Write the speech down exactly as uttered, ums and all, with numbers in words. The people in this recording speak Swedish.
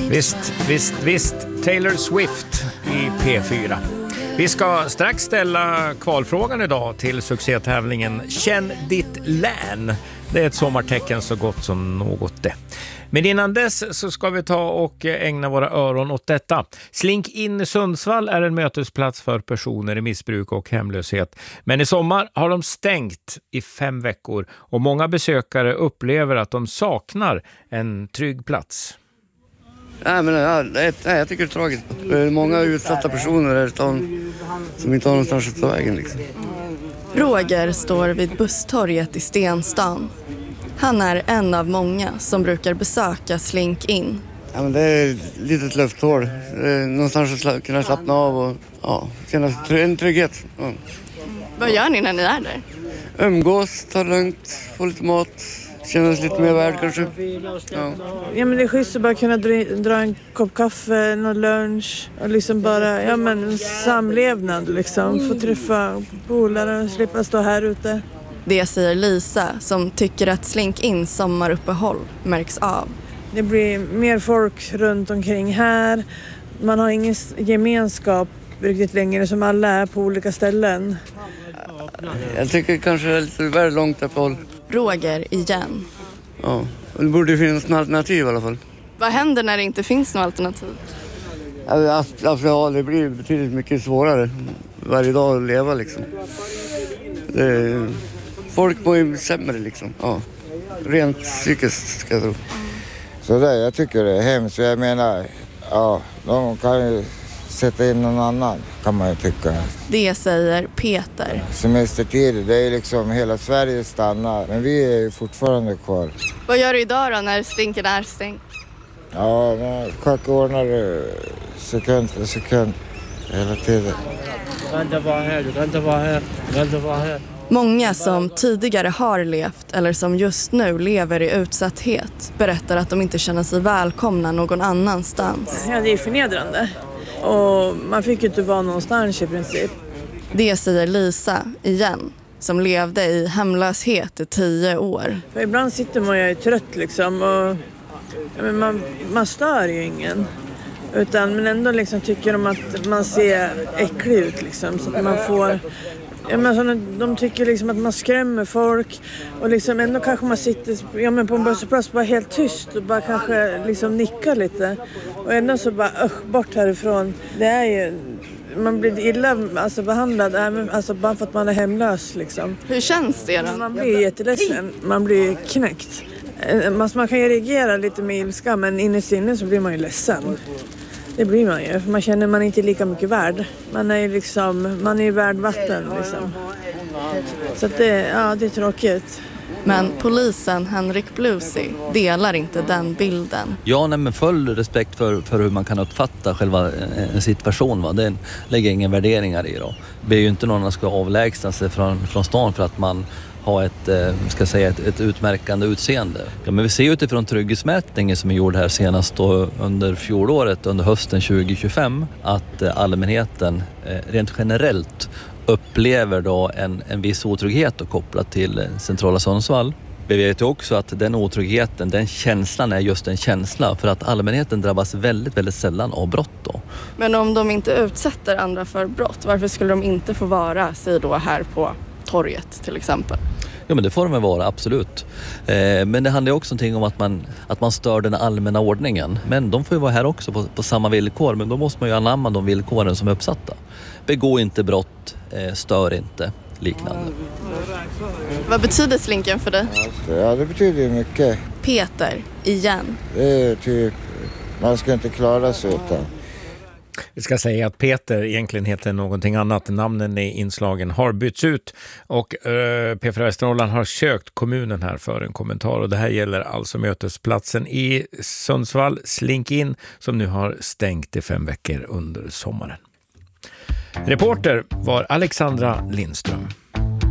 Visst, visst, visst. Taylor Swift i P fyra. Vi ska strax ställa kvalfrågan idag till succétävlingen Känn ditt län. Det är ett sommartecken så gott som något det. Men innan dess så ska vi ta och ägna våra öron åt detta. Slink in i Sundsvall är en mötesplats för personer i missbruk och hemlöshet. Men i sommar har de stängt i fem veckor och många besökare upplever att de saknar en trygg plats. Nej, men ja, nej, jag tycker det är tragiskt. Det är många utsatta personer här i stan som inte har någonstans att ta vägen. Liksom. Roger står vid busstorget i Stenstan. Han är en av många som brukar besöka Slink in. Ja, men det är ett litet lufthål. Någonstans att kunna slappna av och ja, känna en trygghet. Ja. Vad gör ni när ni är där? Umgås, ta det lugnt, få lite mat. Kännas lite mer värd kanske. Ja. Ja, men det är schysst att bara kunna dra, dra en kopp kaffe, någon lunch och liksom bara, ja men samlevnad liksom. Få träffa polare och slippa stå här ute. Det säger Lisa som tycker att Slink in sommaruppehåll märks av. Det blir mer folk runt omkring här. Man har ingen gemenskap riktigt längre som alla är på olika ställen. Jag tycker kanske det är lite väl långt uppehåll. Roger igen. Ja, det borde finnas en alternativ i alla fall. Vad händer när det inte finns något alternativ? Alltså, ja, det blir betydligt mycket svårare varje dag att leva liksom. Det, folk mår ju sämre liksom. Ja, rent psykiskt ska jag tro. Så där, jag tycker det är hemskt. Jag menar, ja, de kan ju sätta in någon annan kan man ju tycka. Det säger Peter. Semestertid, det är liksom hela Sverige stannar. Men vi är ju fortfarande kvar. Vad gör du idag då när Slinken är stängt? Ja, man kanske ordnar sekund för sekund hela tiden. Du kan inte vara här, du kan inte vara här, du kan inte vara här. Många som tidigare har levt eller som just nu lever i utsatthet berättar att de inte känner sig välkomna någon annanstans. Ja, det är förnedrande. Och man fick ju inte vara någonstans i princip. Det säger Lisa igen, som levde i hemlöshet i tio år. För ibland sitter man ju trött liksom och ja, men man, man stör ju ingen. Utan, men ändå liksom tycker de att man ser äcklig ut liksom, så att man får... Ja, men så de tycker liksom att man skrämmer folk och liksom ändå kanske man sitter ja, men på en bussplats bara helt tyst och bara kanske liksom nickar lite och ändå så bara ösch, bort härifrån. Det är ju, man blir illa alltså, behandlad även, alltså, bara för att man är hemlös liksom. Hur känns det då? Man blir jätteledsen, man blir knäckt. Man, man kan ju reagera lite med ilska men innerst inne så blir man ju ledsen. Det blir man ju, för man känner man inte lika mycket värd. Man är ju liksom, man är ju värd vatten liksom. Så att det, ja, det är tråkigt. Men polisen Henrik Blusey delar inte den bilden. Ja, nej, men full respekt för, för hur man kan uppfatta själva en situation. Va? Det lägger ingen värderingar i då. Det är ju inte någon som ska avlägsna sig från, från stan för att man ha ett, ska säga, ett, ett utmärkande utseende. Ja, men vi ser utifrån trygghetsmätningen som är gjord här senast då under fjolåret, under hösten tjugo tjugofem, att allmänheten rent generellt upplever då en, en viss otrygghet och kopplat till centrala Sundsvall. Vi vet ju också att den otryggheten, den känslan är just en känsla för att allmänheten drabbas väldigt, väldigt sällan av brott då. Men om de inte utsätter andra för brott, varför skulle de inte få vara sig då här på torget till exempel? Ja, men det får de vara, absolut. Eh, men det handlar också någonting om att man, att man stör den allmänna ordningen. Men de får ju vara här också på, på samma villkor, men då måste man ju anamma de villkoren som är uppsatta. Begå inte brott, eh, stör inte, liknande. Vad betyder Slinken för dig? Ja, det betyder ju mycket. Peter, igen. Det är typ, man ska inte klara sig utan. Vi ska säga att Peter egentligen heter någonting annat. Namnen i inslagen har bytts ut och eh, P fyra Västernorrland har sökt kommunen här för en kommentar. Och det här gäller alltså mötesplatsen i Sundsvall, Slink in, som nu har stängt i fem veckor under sommaren. Reporter var Alexandra Lindström.